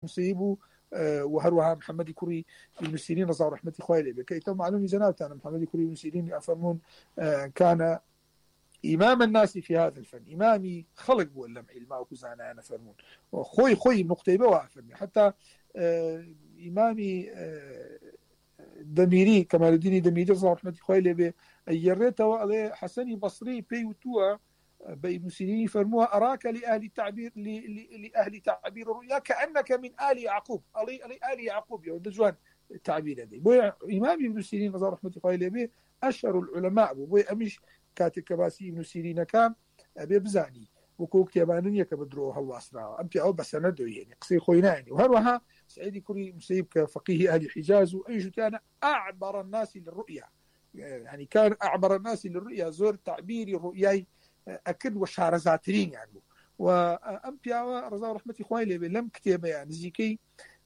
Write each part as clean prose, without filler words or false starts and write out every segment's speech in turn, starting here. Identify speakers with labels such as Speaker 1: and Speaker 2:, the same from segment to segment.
Speaker 1: المسيب وهروها محمد كوري ابن سيرين رضا رحمتي خوالي بكيتو معلومي جنابت أنا محمد كوري ابن سيرين أفرمون كان إمام الناس في هذا الفن إمامي خلق بو اللمعي الماء وكزانا أنا فرمون خوي ابن قتيبة وافرمي حتى إمامي دميري كمال الدين دميري رضا رحمتي خوالي بيريته وعليه حسني بصري بيوتوا بابن سيرين فرموها أراك لأهل تعبير الرؤيا كأنك من آل يعقوب آل يعقوب يودجوان التعبير هذا بويا إمام ابن سيرين رضا رحمة الله عليه أشهر العلماء بويا أمش كاتب كباسي ابن سيرين كام أبي بزاني وكوك تيابانية كبدروها واسرا أمتي أو بسندو يعني قصي خوينا يعني وهروها سعيدي كوري مسيب كفقيه أهل الحجاز وأيش كان أعبر الناس للرؤيا يعني كان أعبر الناس للرؤيا زور تعبيري رؤياي أكد وشارزاترين يعني وأمبيا رضا رحمة إخواني لم كتابة يعني زيكي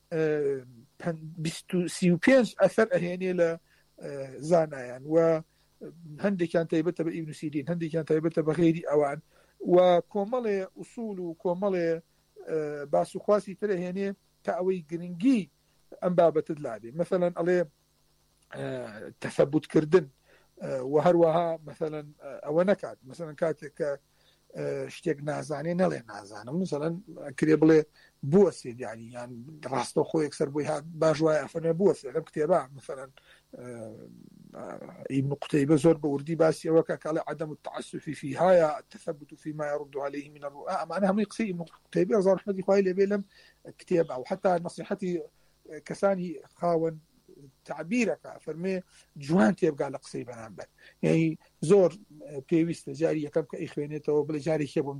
Speaker 1: بستو سيوبينش أثر يعني لزانا يعني وهندي كان تيبتها بابن سيرين هندي كان تيبتها بغيري أوان وكومالي أصول وكومالي باسو خواسي ترى يعني تأوي جرينجي أنبابة تدلابي مثلا عليه تثبت كردن وهروها مثلا او نكات مثلا كاتك شتيك نازاني نلي نازانه مثلا كريبلي بوسيد يعني راستو خو يكسر بها باجوا افنه بوس على كتابه مثلا ابن قتيبة زور بوردي باسي وكاك على عدم التعسف في هاي التثبت فيما يرد عليه من الرؤى معناها من يقصي ابن قتيبة زور رحمة الله عليه بيلم كتاب او حتى نصيحتي كساني خاون تعبيرك فرمي جوان تيبقى لقصي بنامبر يعني زور بيويست جاري كم كإخوانيته بلا جاري كيبهم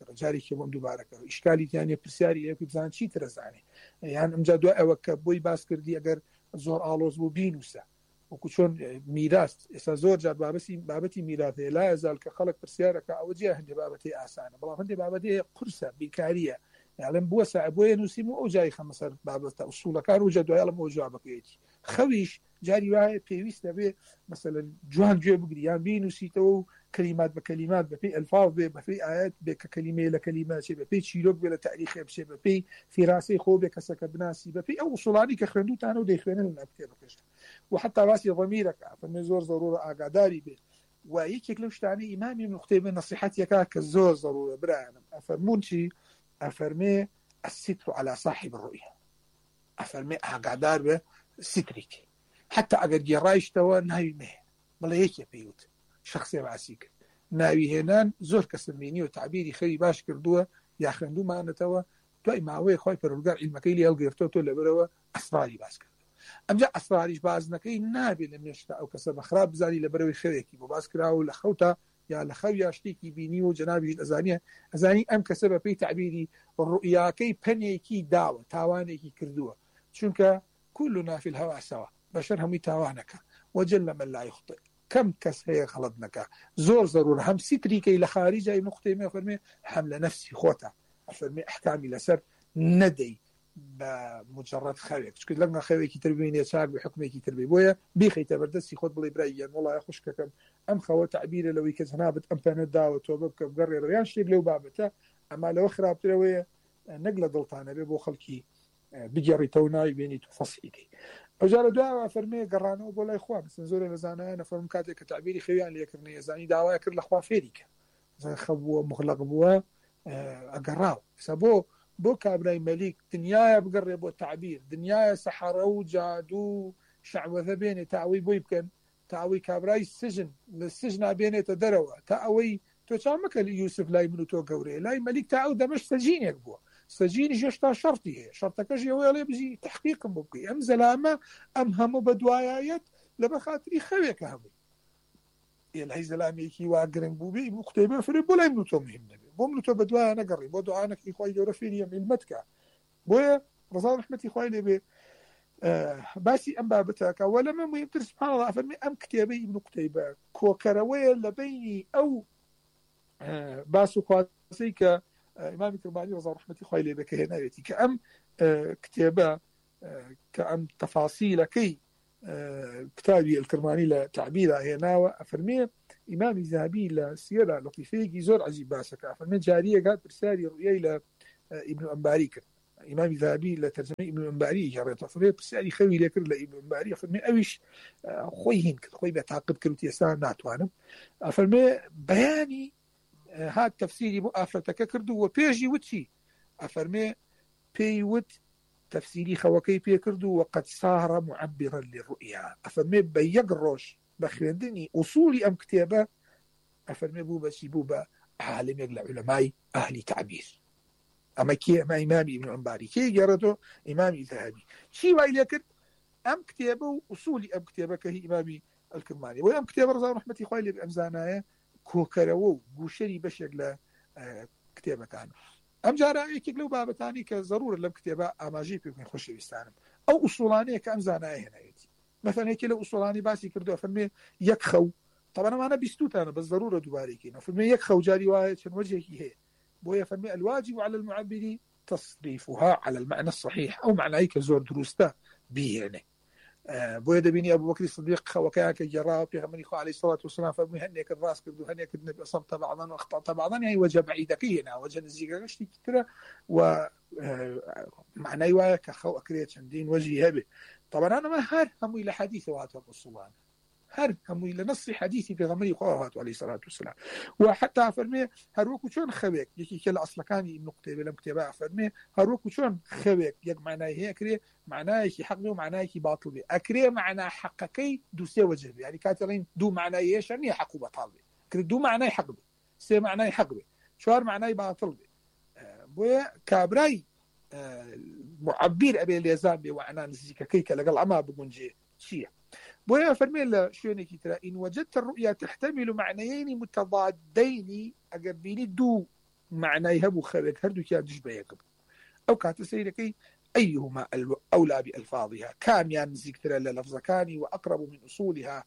Speaker 1: دوباره إشكالي يعني برساري يكون زان شيء ترزعني يعني أمجد وقت بوي باسكر دي أجر زور آلوز بوبينوسا وكشون ميراث إذا زور جاب بابتي ميراثه لا يزال كخلق برسارك أو جاه هندي بابتي آسانة بلا هندي بابتي قرصة بكارية يعني بوسع أبوي نسيمو أو جاي خمسة بابته أصوله كانوا جدوا يلا موجوا بقيتي خويش جاري واحد بيويست به مثلا جوان جو بقري يعني بينوسيتو كلمات بكلمات بفي ألفاظ بفي آيات بكلمة لكلمات شيء بفي شيلوك بلا تاريخ بشيء بفي في راسي خو بكسك بناسي بفي أو صلاني كخندو تانو ديخوين لنا بكتير وحتى راسي ضميرك فالنزور ضرورة أقداري به ويكيك لوش تعني إمامي من خطيب نصيحتي يكاك الزور ضرورة برانا أفرمونشي أفرمي الستر على صاحب الرؤية أفرمي أقدار به سترك حتى أقد جرايش توا ناوي مه بلا هيك بيوت شخصية معسيك ناوي هنان زور كسميني وتعبيري خيري باش كردوه يا خندو ما أنا توا توي معوي خوي فرقار علمك اللي يلقيرتو تو لبروا أسراري باس كردو أم جاء أسراريش بازنكي نابي لم يشتا أو كسب خراب زاني لبروي خيريكي وباس كراو لخوتا يا لخويا شتيكي بيني وجنابي الأزانية أزاني أم كسب في تعبيري الرؤيا كي بنيكي داوة تاوانيكي كردوه شنك كلنا في الهواء سوا بشر هم يتاوانك وجل من لا يخطئ كم كس هي غلطنك زور ضرورة هم ستري كي لخارجة ابن قتيبة فرمي حمل نفسي خوتا فرمي أحكامي لسر ندي بمجرد خويك شكل لما خويك تربيني يسار بحكمك تربي بويا بيخي تبردسي خد بلي بريان والله يا خوشك كم أم خوا تعبير لو يكزنابت أم بان الدعوة وببك بقرر ريان شيب لو بابته أما لو خراب تروي نقل ضلطانة بيبو خلكي بجري توناي بيني تفصيلي أجال دعوة فرمي قرانو بولا إخوان سنزور لزانا أنا فرم كاتي كتعبيري خوان اللي يكرني زاني دعوة يكر الأخوة فيريك زي خبوة مغلق بوا أقراو سابو بو كابراي مليك دنيايا بقرب التعبير دنيايا سحرو جادو شعوذة بيني تاوي بويبكن تاوي كابراي السجن بيني تدروا تاوي تو شامك يوسف لاي منو تو قوري لاي مليك تاو دمش سجين يقبوا سجين جشتا شرطي هي شرطك جي ويلي بزي تحقيق مبقي ام زلامة ام همو بدوايات لبخاطري خويك همي يلهي زلامي كي واقرن بوبي مختبئ فريبو لا يمنو تو مهم نبي بومنو تو بدوايا نقري بودو عانك إخوائي جورفيني من المتكة بويا رضا رحمتي إخوائي لبي باسي أم بابتاك ولما ميمتر سبحان الله أفرمي أم كتابي ابن قتيبة كوكروية لبيني أو باسو قاسيك إمام الكرماني رضا رحمتي إخوائي لبي كهنايتي كأم كتابة كأم تفاصيل كي كتابي الكرماني لتعبيره هنا أفرمي إمام الذهبي لسيرة لطيفية زور عجيب باسك أفرمي جارية قالت برسالي رؤية إلى ابن أمباريك ئیمامی ذهبی لە تەرجمەی ئیبن المنباری گەڕێتەوە فەرمێ پرسیاری خەوی لێ کرد لە ئیبن المنباری فەرمێ ئەویش خۆی هین کرد خۆی بەتاقب کرد ئێستا ناتوانم فەرمێ بەیانی هات تەفسیری بۆ ئافرەتەکە کرد و پێشی وتی ئەفەرمێ پێی وت تفسيري خوكي بيكردو وقد صار معبرا للرؤيا أفرمي بيق روش بخيندني أصولي أم كتابة أفرمي بوبا سيبوبا عالم يقلع علماء أهل تعبير أما كي أما إمامي ابن عنباري كي جرته إمامي ذهبي شي وايل يكر أم كتابة وأصولي أم كتابة كهي إمامي الكرماني وأم كتابة رضا رحمتي خوالي بأمزانايا كوكرو قوشري بشر ل كتابة كان ئەم جارە یەکێک لەو بابەتانی کە ضرورە لەم کتێبە ئاماژەی پێ بکەین خۆشەویستانم ئەو ئوسوڵانەیە کە ئەم زانایە هێناوێتی مثلا یەکێ لە ئوسوڵانی باسی کردو فەرمێ یەک خەو طبعا ئەمانە بیستوتانە بەس ضرورە دووبارەیکەین فەرمێ یەک خەو جاری وایە چەند وەجهێکی هەیە بۆیە فەرمێ الواجب على المعبر تصريفها على المعنى الصحيح أو معناه كزور دروستا بيهنه بۆیە دەبینی ئەبوو بەکری سدیق خەوەکەیان کە گەڕا پێغەمبەری خوا عەلەیهی سەڵات وسەلام فەرمووی هەندێک ڕاست کرد و هەندێک نەبی ئەصەبتە بعضاً وأخطأت بعضاً يعني وجه بعیدەکەی هێنا وجه نزیکەکە شتێکی ترە و معنای وایە کە خەو ئەکرێت چەندین وەجهی هەبێ طبعاً ئەمە هەر هەمووی لە حەدیثەوە هاتووە ئوسوڵان هەر هەمووی لە نەسی حەدیثی پێغەمبەری خوا هاتووە عەلەیهی سەڵات وسەلام و حتا فەرمێ هەر وەکو چۆن خەوێک یەکێکە لە ئەسڵەکانی ئیبن قوتەیبە لەم کتێبە فەرمێ هەر وەکو چۆن خەوێک یەک معنای هەیە کرێ معنایەکی حەق بێ و معنایەکی باتڵ بێ ئەکرێ معنای حەقەکەی دووسێ وەجه بێ یعنی کاتێڵین دوو معنای هەیە نییە حەق و بەتاڵ بێ کرد دوو معنای حەق بێ سێ معنای حەق بێ چوار معنای باتڵ بێ بۆیە کابرای معبیر ئەبێ لێزان بێ وعنا نزیکەکەی کە لەگەڵ ئەما بگونجێ چییە بويا فرمي لا شونك ترى إن وجدت الرؤيا تحتمل معنيين متضادين أجر بيني دو معنى يهبو خلق هردو كيا دجبه يقب أو كانت سيركي أيهما أولى بألفاظها كان ينزيك ترى للفظ كاني وأقرب من أصولها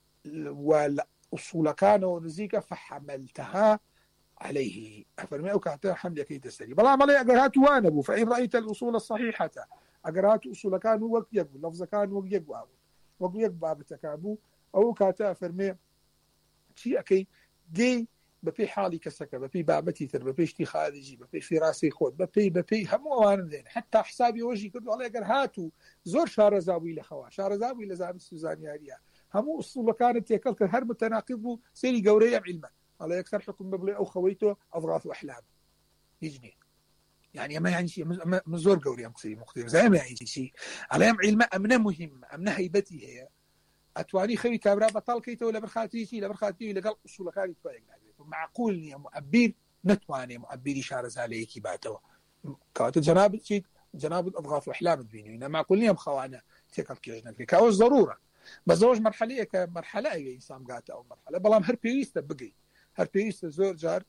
Speaker 1: والأصول كانوا نزيك فحملتها عليه فرمي أو كانت حمل كي تسري بلا مالي أقرهات وانبو فإن رأيت الأصول الصحيحة أقرهات أصول كانوا وقت يقبو لفظ كانوا وقت يقبو وەکو یەک بابەتەکە بوو ئەو کاتە فەرمێ چی ئەەکەی دێی بەپێی حاڵی کەسەکە بەپێی بابەتی تر بە پێشتی خارجی بەپێی فیراسی خۆت بەپێی هەموو ئەوانە دێن حتا حسابی وەژی کردو ئەڵێ ئەگەر هاتوو زۆر شارەزابووی لە خەوا شارەزابووی لە زانست و زانیاریە هەموو ئوسوڵەکانت تێکەڵ کرد هەر متەناقض بوو سێری گەورەی ئەم عیلمە ئەڵێ یەکسەر حکم بڵێ ئەو خەوەی تۆ ئەضغاث و ئەحلام هیچ نییە يعني أما يعني شيء مزور قوري أم قصي مختلف زي ما يعني شيء على أم علم أمنه مهم أمنه هيبتي هي أتواني خوي كابرا بطل كيته ولا برخاتي شيء لا برخاتي ولا قال أصول خارج طايق معقول يا معبر نتواني معبري شارز عليه كباته كات جناب شيء جناب الأضغاث وأحلام بيني إنما معقول يا مخوانا تكل كيجنا في كأوز ضرورة بزوج مرحلة كمرحلة أي إنسان قاته أو مرحلة بلام هر بيست بقي هر بيست زور جار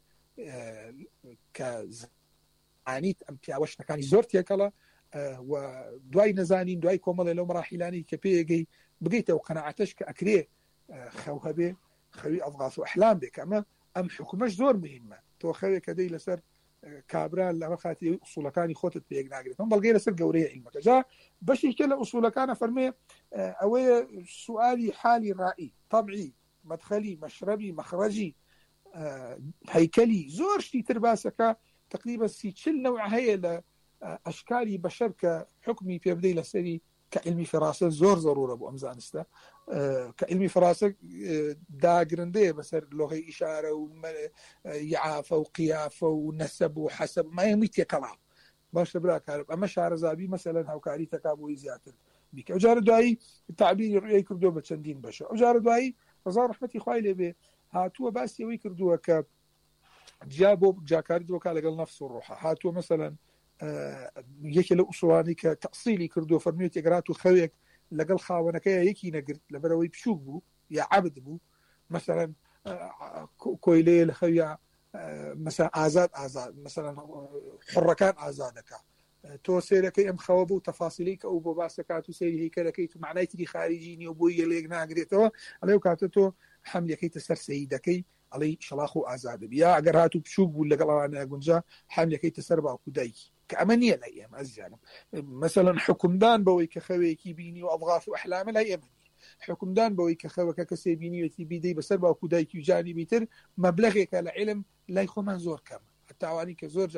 Speaker 1: كز عنيت أم پیاوەش نەکانی زۆر تێکەڵە و دوای نەزانین دوای کۆمەڵێ لەو مەراحیلانی کە پێگەی بگەیتەوە قەناعەتەش کە ئەکرێ خەو هەبێ خەوی ئەضغاث و ئەحلام بێ کە ئەم حکومەش زۆر مهمە تۆ خەوێک کە دەی لەسەر کابرا لەمە خاتی ئوسوڵەکانی خۆتت پێک ناگرێت من بەڵگەی لەسەر گەورەی عیلمەکە جا بەشێکە لە ئوسوڵەکانە فەرمێ ئەوەیە سوئالی حالی ڕائی طبعی مدخەلی مەشرەبی مەخرەجی هەیکەلی زۆر شتی تر باسەکە تقريبا 40 نوع هي لأشكال بشر كحكمي في بدي لسري كعلمي فراسة زور ضرورة أبو أمزانستا كعلمي فراسة داقرندية بسر لغة إشارة ويعافة وقيافة ونسب وحسب ما يميت كلام باش براك عرب أما شعر زابي مثلا هاو كاري تكابوي زيادة بك أجار دعي التعبير رؤية كردوه بتشندين بشر أجار دعي رضا رحمتي خوالي به هاتوه باسي ويكردوه ك جابوا جاكاري دوكا لقل نفس الروح هاتوا مثلا يكي لأصواني كتأصيلي كردو فرميت يقراتو خويك لقل خاونكا يكي نقرت لبروي بشوك بو يا عبد بو مثلا كويلي لخويا مثلا آزاد مثلا حركان آزادك تو سيرك ام خوابو تفاصيليك او بباسكاتو سيري هيكلكي تو معنايتي خارجيني وبوي ليك ناقريتو عليو كاتو حملكي تسر سيدكي علي شلاخو آزاد بيا أجر هاتو بشوق ولا قلا أنا أقولجا حامل كي تسربع كوداي كأمانية الأيام أزيانه مثلا حكم دان بوي كخوي كيبيني وأضغاث وأحلام الأيام حكم دان بوي كخوي ككسيبيني وتبيدي بسربع كوداي كيجاني بيتر مبلغك العلم لا يخو منزور كم حتى عواني كزور جار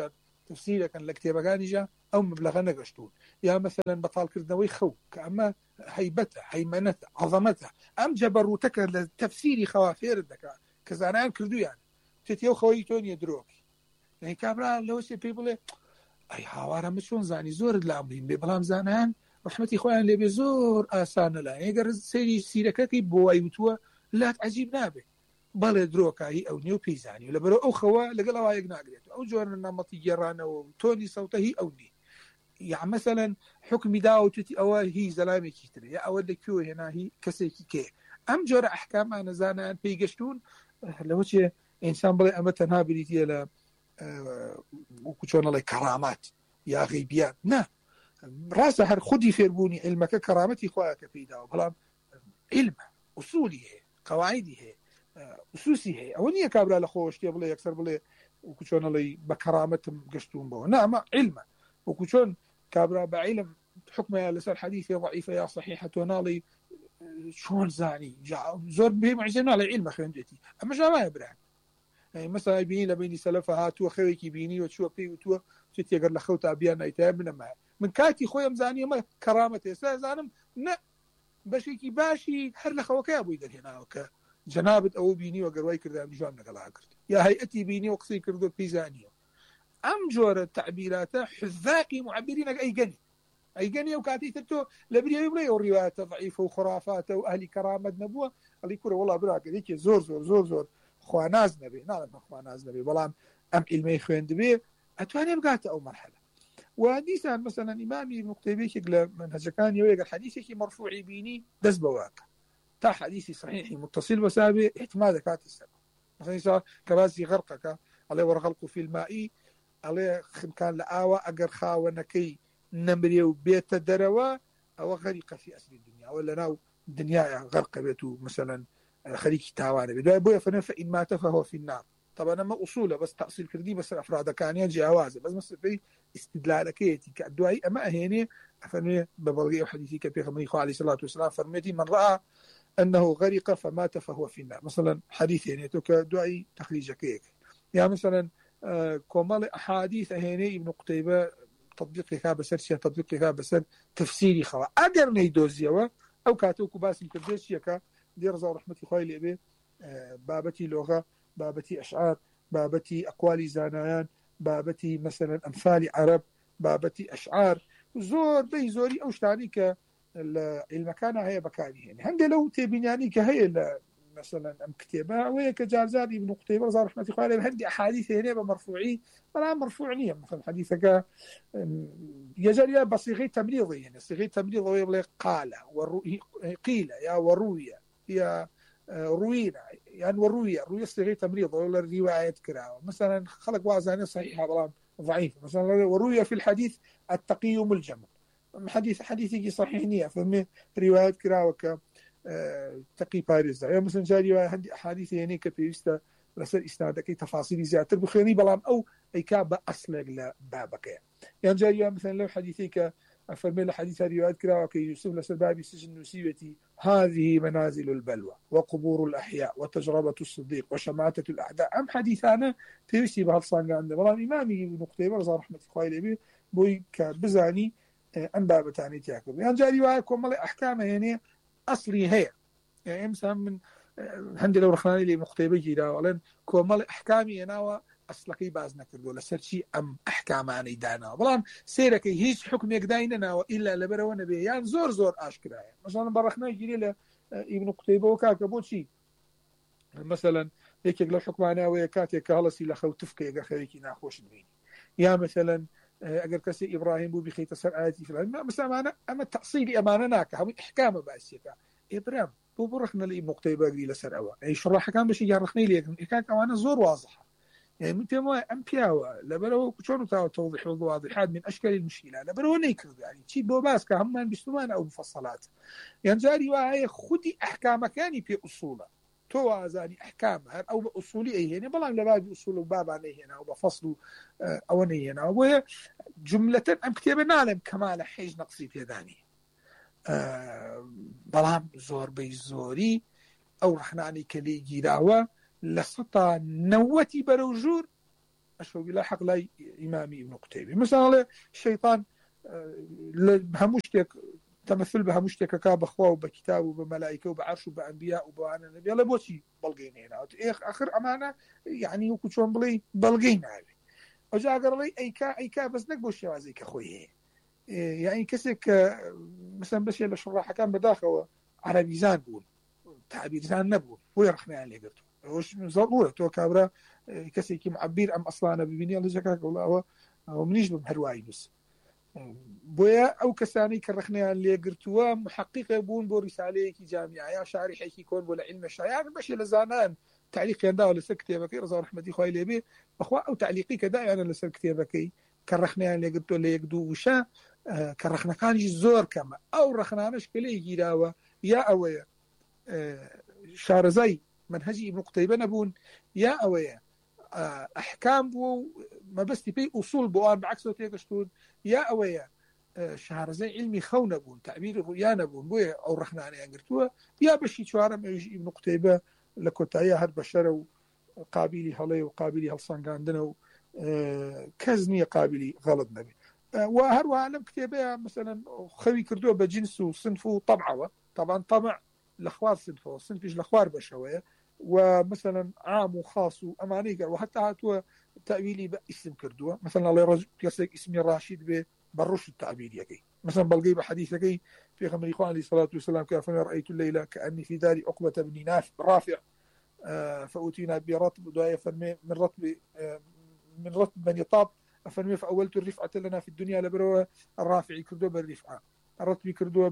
Speaker 1: تفسیرەکەن لە کتێبەکانیجا ئەو مبلغە نەگەشتون یا مثلەن بەتاڵکردنەوەی خەو کە ئەمە هەیبەتە هەیمەنەتە عەظەمەتە ئەم جەبەروتەکە لە تەفسیری خەوا فێرت دەکات کە زانایان کردویان تێتی ئەو خەوەی تۆ نییە درۆکی لەی کابرا لەوە سێ پێی بڵێ ئەی هاوارە من چۆن زانی زۆرت لامرین بێ بەڵام زانایان ڕەحمەتی خۆیان لێبێ زۆر ئاسانە لای ئەگەر سەیری سیرەکەی بۆ وای وتووە لات عەجیب نابێ بەڵێ درۆکایی ئەو نیە و پێیزانی و لەبەرەوە ئەو خەوە لەگەڵ ئەوایەک ناگرێت ئەو جۆرە نەمەتی گێڕانەوە و تۆنی سەوتە هی ئەو نی یا مثلا حکمی داوتوتی ئەوە هی زەلامێکی ترە یا ئەوە لەکوێ هێنا هی کەسێکی کێ ئەم جۆرە ئەحکامان زانایان پێی گەشتون لەوە چێ ئینسان بڵێ ئەمە تەنها بریتە لە وەکو چۆنەڵێ کەرامات یا غیبیات نه ڕاستە هەر خودی فێربوونی علمەکە کەرامەتی خۆیان کە پێیداوە بەڵام علمە ئوسولی هەیە قەواعیدی هەیە ئوسوسی هەیە ئەوە نییە کابرا لە خۆشتێ بڵێ یەکسەر بڵێ وەکو چۆنەڵێ بە کەرامەتم گەشتوم بەوە نه ئەمە علمە وەکو چۆن کابرا بە علم حکمە لەسەر حەدیثێ ضعیفە یا صحیحە تۆ ناڵی چۆن زانی زۆر بێ معجزە ناڵێ علمە خوێندێتی ئەمە ژاوایە بران مثلا بینی لە بینی سەلەفە هاتووە خەوێکی بینی و چووە پێی وتووە تێگەر لە خەوت بیان نایتای بنەما من کاتی خۆیم زانی ئەمە کەرامەت ئێستا زانم نه بەشێکی باشی هەر لە خەوەکەی بووی دەرهێناوە کە جەنابەت ئەوە بینی و گەڕوای کردیان جوان لەگەڵا کرد یا هەیئەتی بینی و قسەی کردو پیزانیوە ئەم جۆرە تعبیراتە حذاقی معبرینەکە ئەیگەنی ئەو کاتی تر تۆ لە بریاوی بڵێ ئەو ڕیوایەتە ضعیفە و خرافاتە و ئەهلی کەرامەت نەبووە ئەڵی کوورە وەڵا براکە یەکێ زۆر خواناز نەبێ ناڵێت خواناز نەبێ بەڵام ئەم علمەی خوێندبێ ئەتوانێ بگاتە ئەو مەرحلە و دیسان مثلا ئیمامی ابن قوتەیبەیەک لە منهجەکانیەوە ئەگەر حەدیثێکی مەرفوعی بینی دەست بەواکە تا حەدیثی صحیحی متصل بەسابێ احتمال دەکاتە سەر مثلا کە باسی غەرقەکە ئەڵێ وەرغەلق فی الماء ئەڵێ خنکان لە ئاوە ئەگەر خاوەنەکەی نەمرێ و بێتە دەرەوە ئەوە غەریقە فی ئەسلی دنیا ئەوە لەناو دنیاە غەرقە بێت و مثلا خەریکی تاوانە بێت دوای بۆیە فەرمێ فإن مات فهو في النار طبعا ئەمە ئوسوولە بەس تەفسیل کردی بەسەر ئەفرادەکانیان جیاوازە بەس مەسەلەی استدلالەکەیەتی کە دوای ئەمە ئەهێنێ ئەفەرمێ بە بەڵگەی ئەو حەدیثی کە پێغەمبەری خوا عەلەیهی سەڵات وسەلام فەرمێتی من رأى أنه غرق فمات فهو في النار مثلا حديث يعني تو كدعي تخريج كيك يعني مثلا كمال أحاديث هنا ابن قتيبة تطبيق لها بسر شيء تطبيق لها بسر تفسيري خوا أجر نيدوزيوا أو كاتو كباس الكرديش يكا دير زار رحمة خوي لأبي بابتي لغة بابتي أشعار بابتي أقوال زانيان بابتي مثلا أمثال عرب بابتي أشعار زور بي زوري أوشتاني ك المكان هي بكاني يعني هندي لو تبيناني كهي مثلا ام كتابه وهي كجارزار ابن قتيبة رضي رحمه الله عليه هندي احاديث هنا مرفوعين ولا مرفوعين مثلا حديثك يجري بصيغه تمريضيه يعني صيغه تمريضيه قال قيل يا وروي يا روينا يعني وروي صيغه تمريض ولا روايه كراوه مثلا خلق وازانه صحيحه ولا ضعيف مثلا وروي في الحديث التقي ملجم حديثي صحيح نية فمن رواية كراوك تقي باريس يعني مثلا جاري عندي أحاديث يعني كبيرستا لسر إسنادك تفاصيل زيادة بخيري بلام أو أي كاب أصل لبابك يعني جاري مثلا لو حديثيك أفرمي لحديث رواية كراوك يوسف لسر بابي سجن نسيبتي هذه منازل البلوى وقبور الأحياء وتجربة الصديق وشماتة الأعداء أم حديثانا تيرسي بهالصانقة عندنا بلام إمامي ابن قتيبة رضي رحمة الله عليه بوي كبزاني أم بابتاني تاكل يعني جاري وايكم مالي أحكامه يعني أصلي هي يعني مثلا من هندي لو رخناني لي مقتيبة جيدا ولن كومال أحكامي يناوى أصلكي باز نكردو لسرشي أم أحكام عني دانا بلان سيركي هيج حكم يقدايننا وإلا لبرو نبي يعني زور أشكرا يعني مثلا برخنا يجي لي ابن قتيبة وكاك بوشي مثلا هيك لو حكم أنا ويكاتي كهلسي لخوتفك يقا خيكي ناخوش نبيني يا مثلا اگر کسی ابراهیم بو بخیت سر آیاتی فلان مثلا اما تحصيلي امانه ناك هم احكام باسيكا ابراهيم بو برخنا لي مقتيبه قليل لسر اوا اي شرح كان باش يرخني لي كان كمان زور واضحه يعني من تما امبياوا لبلو شلون توضيح واضحات من اشكال المشكله لبلو نيكر يعني شي بو باسكا هم بيستمان او مفصلات يعني جاري وهي خدي احكام كاني في اصوله توازاني أحكام أو بأصولي أي هنا بلان لباب أصول وباب عليه هنا أو بفصل أو هنا وهي جملة أم كتابة نعلم كمال حيج نقصي في ذاني بلان زور بيزوري أو رحناني كلي جيراوة لسطا نوتي بروجور أشهر بلا حق لا إمامي ابن قتيبة مثلا الشيطان بهمشتك تمثل بهمشتك كابخوا وبكتاب وبملائكة وبعرش وبأنبياء وبأنا النبي لا بوشي بلغين هنا آخر أمانة يعني وكشون بلي بلغين هذه وجاء قال لي أي كا بس نقبل شوازي كخويه يعني كسك مثلا بس يلا شراحة كان بداخل عربي زان بون تعبير زان نبون ويرخنا عليه قلت وش ضرورة تو كابرا كسيكي معبير أم أصلا أنا ببيني الله جاكاك والله هو منيش بمهرواي بس بويا أو كساني كرخنا اللي قرتوا محقق بون بو رساليكي جامعة يا شاري حيكي كون ولا علم الشاعر يعني ماشي لزانان تعليق يندا ولا سر كتابك رضا رحمتي خوي لي أخوا أو تعليقي كذا أنا لسر كتابك كرخنا اللي قرتوا اللي يقدو وشا كرخنا كان زور كما أو رخنا مشكلة جداوة يا أويا شارزي منهجي ابن قتيبة نبون يا أويا أحكام بو ما بس تبي أصول بوان بعكسه تيجشتون يا أويا شارزي علمي خونا بون تعبير يا نبون بويا أو رخنا أنا قرتوها يا بشي شوارم ابن قتيبة لكوتايا هاد بشر قابلي هلي وقابلي هالصنقاندنا كزني قابلي غلط نبي وهروها لم كتابها مثلا خوي كردوه بجنس وصنفه وطبعه طبعا طبع الاخوار صنفه صنفش الاخوار بشويه ومثلا عام وخاص واماني وحتى هاتوا تاويلي باسم كردوه مثلا الله يرزق يسك اسمي راشد بالرش التعبير يكي مثلا بلقي بحديثك في خمر اخوان عليه الصلاه والسلام كيف رايت الليله كاني في دار عقبه بن نافع رافع فأتينا برطب دعاية فرمي من رطب بني طاب أفرمي فأولت الرفعة لنا في الدنيا لبروا الرافعي كردوا بالرفعة الرطب كردوا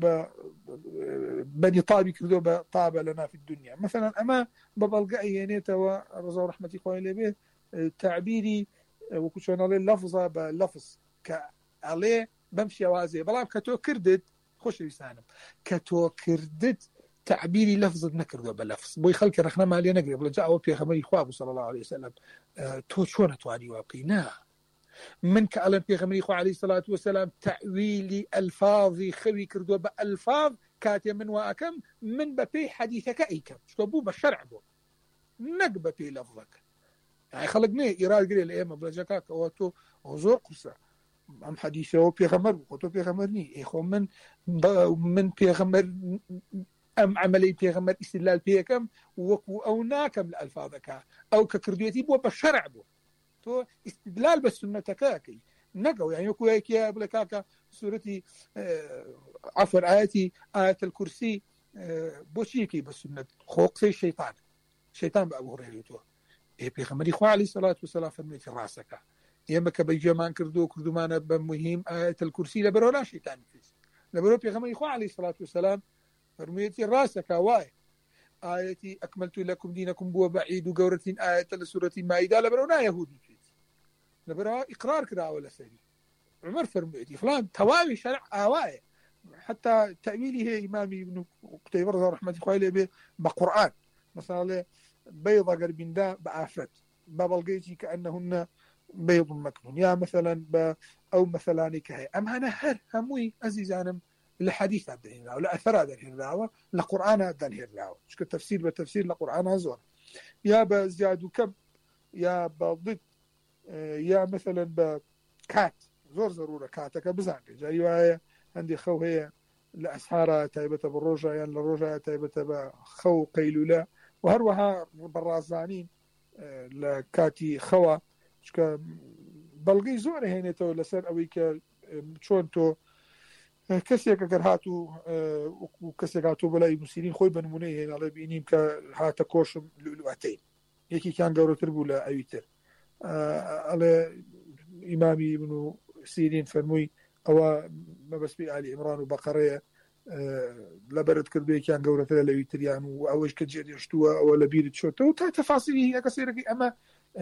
Speaker 1: بني طاب كردوا طاب لنا في الدنيا مثلا أما ببلغ أيانيتا ورزا رحمة إخواني لبيه تعبيري وكشون عليه لفظة بلفظ كاليه بمشي وازي بلام كتو كردت خوش لسانم كتو كردت تعبيري لفظ نكر بلفظ بوي خلك رخنا مالي نقري بلا جاء وبي خمري خواب صلى الله عليه وسلم تو شونه تواني واقينا من كألم بي خمري خو عليه الصلاة والسلام تعويلي ألفاظي خوي كردو بألفاظ كاتي من واكم من ببي حديثك أيكم شو بو بالشرع بو نقب بي لفظك يعني خلقني إراد قري الأيام بلا جاكاك واتو وزور قصة أم حديثه وبي خمر وقتو بي خمرني إخو من بي خمر أم عملي بيغمر استدلال بيكم وكو أو ناكم لألفاظك أو ككرديتي بو بشرع بو تو استدلال بالسنة كاكي نقو يعني يكو هيك بلكاكا سورتي عفوا آية الكرسي بوشيكي بالسنة خوق سي شيطان بأبو هريرة تو بيغمر إخوة عليه الصلاة والسلام فرميت راسك يمك بيجمان كردو مانا بمهم آية الكرسي لبرولا شيطان فيس لبرو بيغمر إخوة عليه الصلاة والسلام فرميتي راسك واي آيتي أكملت لكم دينكم بو بعيد وقورة آية لسورة مائدة لبرونا يهودي لبرا إقرار كذا ولا سري عمر فرميتي فلان تواوي شرع آواي حتى تأويلي هي إمامي ابن قتيبة رضا رحمة الله بقرآن مثلا بيضة قربين دا بآفت بابلغيتي كأنهن بيض مكنون يا مثلا أو مثلا كهي أم هنا هر هموي عزيزانم الحديث هذا هنا ولا أثر هذا هنا لقرآن هذا هنا شو التفسير بالتفسير لقرآن هذا يا بزياد وكم يا بضد يا مثلا بكات زور ضرورة كاتك بزعل جاي عندي خو هي لأسحارة تايبة بالرجع يعني الرجع تايبة بخو قيلولة وهروها بالرازانين لكاتي خوا شو بلغي زور هنا تو لسر أويك شون تو كسيك كرهاتو وكسيكاتو بلاي مسيرين خوي بنمونيه هنا على بينيم كهاتا كوشم لؤلؤتين يكي كان قورو تربولا أويتر على إمامي ابن سيرين فرموي أو ما بس بآل عمران وبقرية لبرد كردوي كان قورو تربولا أويتر يعني وأوش كجير يشتوى أو لبيرد شوتو تفاصيله هي كسيرك أما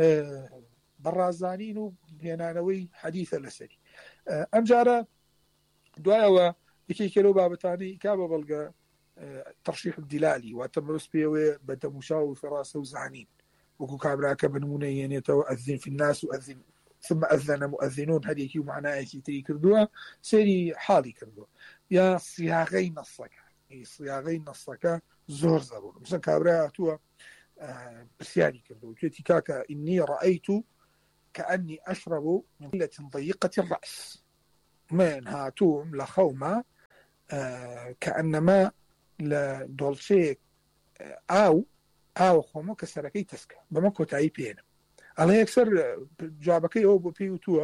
Speaker 1: برازانين بينانوي حديثة لسري أمجارة دعاء يكي كيلو بابتاني كابا بلغا ترشيح الدلالي واتمرس بيوي بدا مشاو فراسة وزعنين وكو كابراك بنموني يعني أذن في الناس وأذن ثم أذن مؤذنون هذه معناه يكي تري كردوا سيري حالي كردوا يا صياغي نصك صياغي نصك زور ضرور مثلا كابراك توا برسياني كردوا كيتي كاكا إني رأيت كأني أشرب من قلة ضيقة الرأس من هاتوم لخومة كأنما لدولشي أو خومة كسركي تسكى بمكو تعي بينا الله يكسر جوابكي هو بيوتوا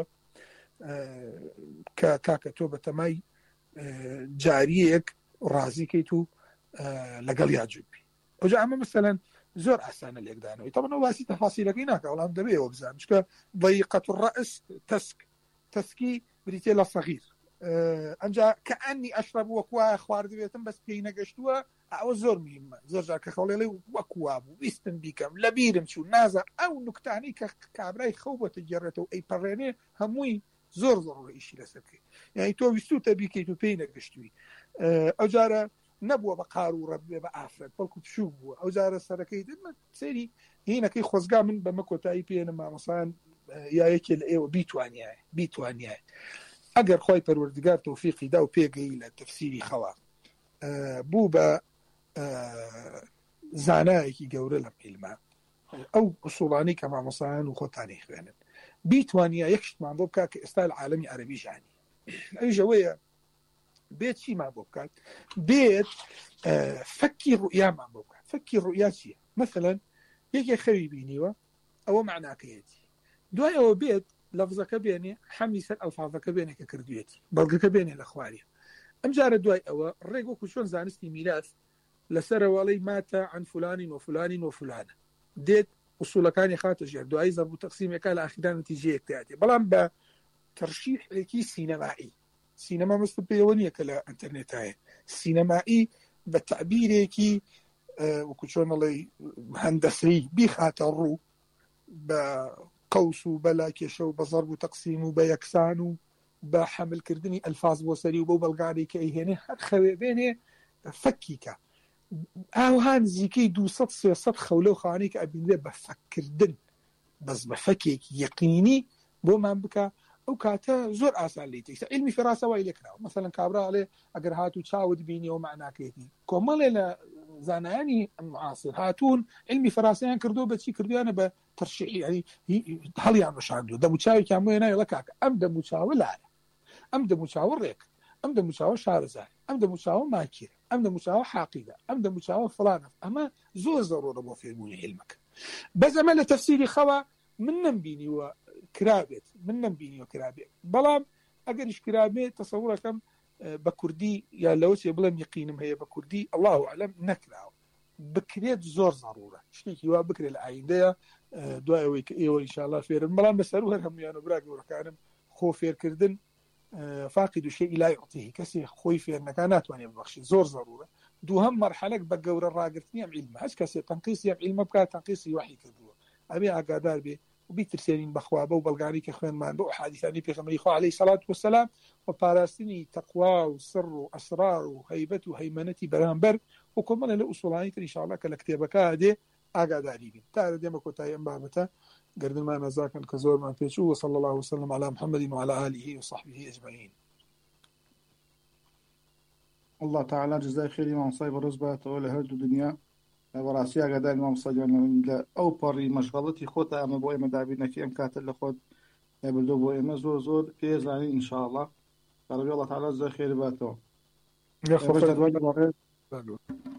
Speaker 1: كاكتوبة تماي جاريك رازي كيتو لقل يعجبي وجاء مثلا زور أسانا اللي يقدانه طبعا هو هاسي تفاصيلك هناك والله مدبيه وبزان مش ضيقة الرأس تسكي بريتيلا صغير أنجا كأني أشرب وكوا خوارد بيتم بس بينا قشتوا أو زور مهمة زور جاك خولي لي وكوابو بيستن بيكم لبيرم شو نازا أو نكتاني كعبراي خوبة تجرته أي بريني هموي زور ضروري إشي لسكي يعني تو بيستو تبيكي تو بينا قشتوي أو جارة نبوة بقارو ربي بأفرد بلكو تشوفوا أو جارة سركي سيري هنا كي خوزقا من بمكو تاي بينا ما مصان يا يكي الأيوة بيتوانيا أجر خوي پروردگار توفيقي دا وبيجي لتفسيري خوا بوبا زانايكي جورة لم علما أو أصولاني كما مصان وخطاني خوانا بيتوانيا يكشت مع بوبكا كإستايل عالمي عربي جاني أي جوية بيت شي مع بوبكا بيت فكي الرؤيا مع بوبكا فكي الرؤيا شي مثلا يجي خوي بينيوا أو معناك يدي دواء أو بيت لفظك بيني حميسا ألفاظك بيني ككردويتي بلغك بيني الأخواري أم جار دواء أو الرقو كشون زانستي ميلاث لسر ولي مات عن فلان وفلان وفلان ديت أصول كان خاتج دواء ضرب تقسيم يكال أخيرا نتيجة تأتي بلان بترشيح لكي سينما مستبيونية كلا انترنت هاي سينمائي بالتعبير كي وكشون الله هندسي بخاطر بقوس وبلا كيشو بضرب وتقسيم وبيكسان وبحمل كردني الفاظ وسري وبلغاري كي هنا خوي بينه فكيكا او هان زيكي دو صد سيصد خولو خانيك ابين ذا بفكردن بس بفكيك يقيني بو ما بكا او كاتا زور اسان ليتي علمي فراسه ويلكنا مثلا كابرا عليه اگر هاتو تشاود بيني ومعنى كيتي كومل زاناني معاصر هاتون علمي فراسيان كردو بتشي كردو انا بترشيح يعني هل يعني مش عنده ده متشاوي كان وين لك ام ده متشاور لا ام ده متشاور ريك ام ده متشاور شارزاي ام ده متشاور ماكير ام ده متشاور حقيقه ام ده متشاور فلان اما زور ضروره بو في علمك بس ما تفسيري خوا من نبيني وكرابت من نبيني وكرابت بلام اجرش كرابت تصوركم بكردي يا لوش يبلم يقينم هي بكردي الله اعلم نكراو بكريت زور ضروره شتيكي وا بكري العين ده دعاء ويك ايو ان شاء الله فير بلام بسالوها هم يعني براك وركانم خو فير كردن فاقد شيء لا يعطيه كسي خوي في النكانات واني ببخشي زور ضروره دوهم مرحله بقور الراقرتني ام علم هاش كسي تنقيص يم علم بقى تنقيص وحي كدو ابي اقادار بي وبيترسين بخوابه وبلغاري كخوان ما ندو حادثاني في غمري خو عليه الصلاه والسلام وبارستني تقوى وسر واسرار وهيبه وهيمنتي برامبر وكم له اصولاني ان شاء الله كالكتابك هذه اقاداري بي تعال ديما كنت ايام بابته قرد ما نزاك الكزور ما فيش وصلى الله وسلم على محمد وعلى اله وصحبه اجمعين.
Speaker 2: الله تعالى جزاء خير امام صايب رزبات ولا هرد الدنيا وراسيا قدر امام صايب او بري مشغلتي خوتا اما بو مدابينا في امكات اللي خود بلدو بو اما زور في زاني ان شاء الله ربي الله تعالى جزاء خير باتو
Speaker 1: يا خوف